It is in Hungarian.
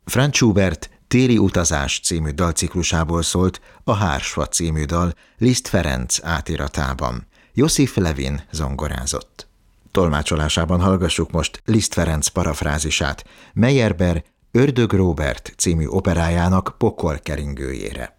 Franz Schubert Téli utazás című dalciklusából szólt a Hársfa című dal Liszt Ferenc átiratában. Josif Levin zongorázott. Tolmácsolásában hallgassuk most Liszt Ferenc parafrázisát Meyerbeer Ördög Róbert című operájának pokolkeringőjére.